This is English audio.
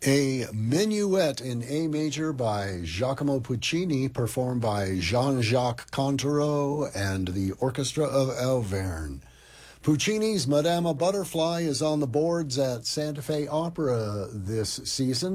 A minuet in A major by Giacomo Puccini, performed by Jean-Jacques Contreau and the Orchestra of Auvergne. Puccini's Madama Butterfly is on the boards at Santa Fe Opera this season.